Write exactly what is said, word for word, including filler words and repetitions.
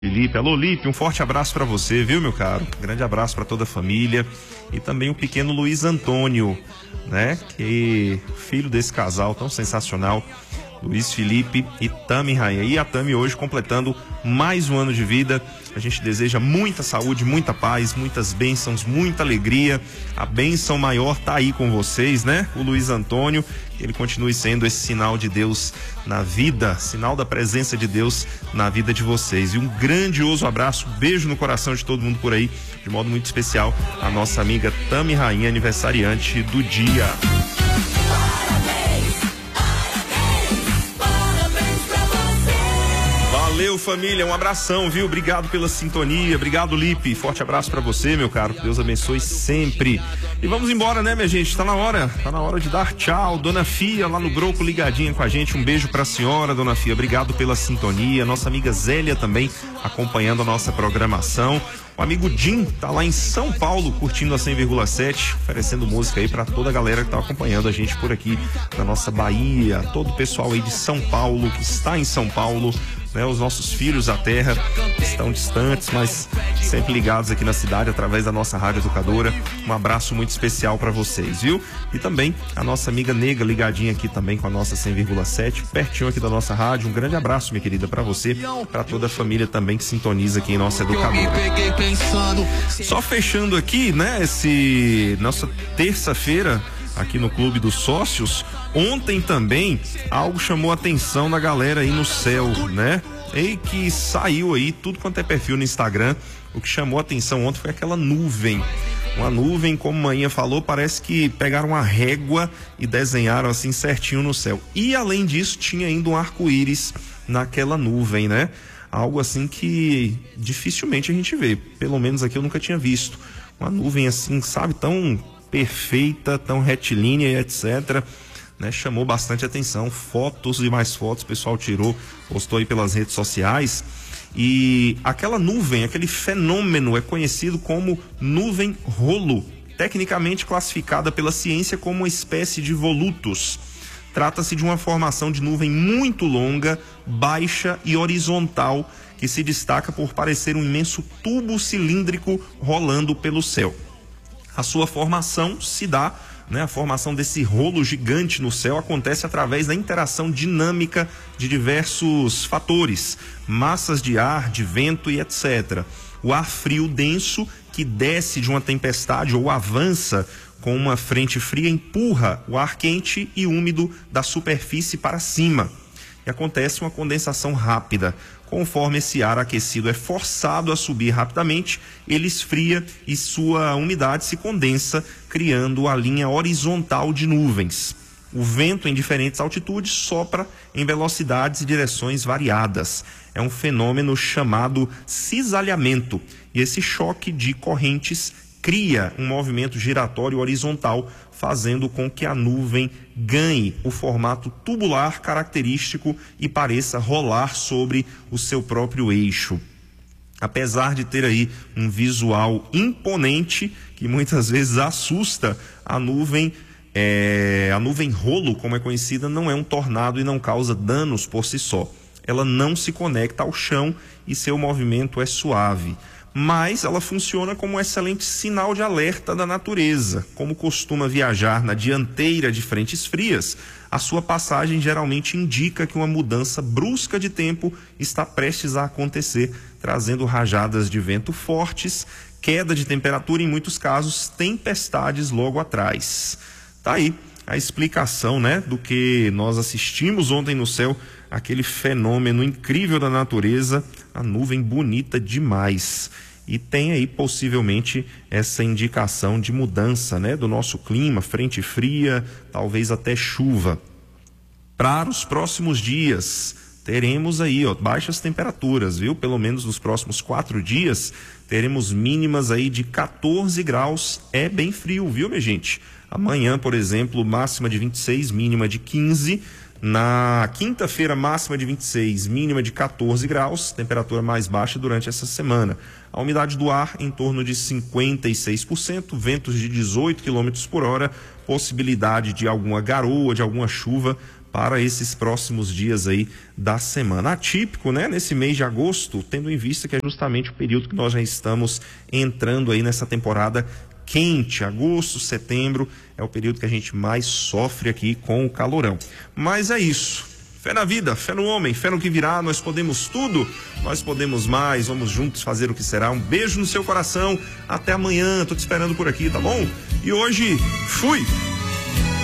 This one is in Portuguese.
Lipe, alô Lipe, um forte abraço para você, viu, meu caro? Um grande abraço para toda a família e também o pequeno Luiz Antônio, né? Que filho desse casal tão sensacional, Luiz Felipe e Tami Rainha. E a Tami hoje completando mais um ano de vida. A gente deseja muita saúde, muita paz, muitas bênçãos, muita alegria. A bênção maior tá aí com vocês, né? O Luiz Antônio, que ele continue sendo esse sinal de Deus na vida, sinal da presença de Deus na vida de vocês. E um grandioso abraço, beijo no coração de todo mundo por aí, de modo muito especial, a nossa amiga Tami Rainha, aniversariante do dia. Valeu, família, um abração, viu? Obrigado pela sintonia, obrigado, Lipe. Forte abraço pra você, meu caro. Deus abençoe sempre. E vamos embora, né, minha gente? Tá na hora, tá na hora de dar tchau. Dona Fia, lá no Broco, ligadinha com a gente. Um beijo pra senhora, Dona Fia. Obrigado pela sintonia. Nossa amiga Zélia também acompanhando a nossa programação. O amigo Jim tá lá em São Paulo curtindo a cem vírgula sete, oferecendo música aí pra toda a galera que tá acompanhando a gente por aqui na nossa Bahia, todo o pessoal aí de São Paulo, que está em São Paulo, né? Os nossos filhos da terra estão distantes, mas sempre ligados aqui na cidade através da nossa rádio educadora. Um abraço muito especial pra vocês, viu? E também a nossa amiga Nega ligadinha aqui também com a nossa cem vírgula sete, pertinho aqui da nossa rádio. Um grande abraço, minha querida, pra você, pra toda a família também que sintoniza aqui em nossa educadora. Só fechando aqui, né, esse nossa terça-feira aqui no Clube dos Sócios. Ontem também algo chamou a atenção da galera aí no céu, né? E que saiu aí tudo quanto é perfil no Instagram. O que chamou a atenção ontem foi aquela nuvem. Uma nuvem, como a Maninha falou, parece que pegaram uma régua e desenharam assim certinho no céu. E além disso, tinha ainda um arco-íris naquela nuvem, né? Algo assim que dificilmente a gente vê. Pelo menos aqui eu nunca tinha visto. Uma nuvem assim, sabe, tão perfeita, tão retilínea e etcétera. Né? Chamou bastante atenção. Fotos e mais fotos o pessoal tirou, postou aí pelas redes sociais. E aquela nuvem, aquele fenômeno é conhecido como nuvem rolo, tecnicamente classificada pela ciência como uma espécie de volutus. Trata-se de uma formação de nuvem muito longa, baixa e horizontal, que se destaca por parecer um imenso tubo cilíndrico rolando pelo céu. A sua formação se dá, né, a formação desse rolo gigante no céu acontece através da interação dinâmica de diversos fatores, massas de ar, de vento e etcétera. O ar frio denso que desce de uma tempestade ou avança com uma frente fria empurra o ar quente e úmido da superfície para cima. E acontece uma condensação rápida. Conforme esse ar aquecido é forçado a subir rapidamente, ele esfria e sua umidade se condensa, criando a linha horizontal de nuvens. O vento em diferentes altitudes sopra em velocidades e direções variadas. É um fenômeno chamado cisalhamento. E esse choque de correntes cria um movimento giratório horizontal, fazendo com que a nuvem ganhe o formato tubular característico e pareça rolar sobre o seu próprio eixo. Apesar de ter aí um visual imponente, que muitas vezes assusta, a nuvem, é, a nuvem rolo, como é conhecida, não é um tornado e não causa danos por si só. Ela não se conecta ao chão e seu movimento é suave. Mas ela funciona como um excelente sinal de alerta da natureza. Como costuma viajar na dianteira de frentes frias, a sua passagem geralmente indica que uma mudança brusca de tempo está prestes a acontecer, trazendo rajadas de vento fortes, queda de temperatura e, em muitos casos, tempestades logo atrás. Tá aí a explicação, né, do que nós assistimos ontem no céu, aquele fenômeno incrível da natureza, a nuvem bonita demais. E tem aí possivelmente essa indicação de mudança, né, do nosso clima, frente fria, talvez até chuva. Para os próximos dias, teremos aí, ó, baixas temperaturas, viu? Pelo menos nos próximos quatro dias, teremos mínimas aí de quatorze graus. É bem frio, viu, minha gente? Amanhã, por exemplo, máxima de vinte e seis, mínima de quinze. Na quinta-feira, máxima de vinte e seis, mínima de quatorze graus, temperatura mais baixa durante essa semana. A umidade do ar em torno de cinquenta e seis por cento, ventos de dezoito quilômetros por hora, possibilidade de alguma garoa, de alguma chuva para esses próximos dias aí da semana. Atípico, né? Nesse mês de agosto, tendo em vista que é justamente o período que nós já estamos entrando aí nessa temporada quente. Agosto, setembro é o período que a gente mais sofre aqui com o calorão. Mas é isso. Fé na vida, fé no homem, fé no que virá. Nós podemos tudo, nós podemos mais. Vamos juntos fazer o que será. Um beijo no seu coração. Até amanhã. Tô te esperando por aqui, tá bom? E hoje, fui!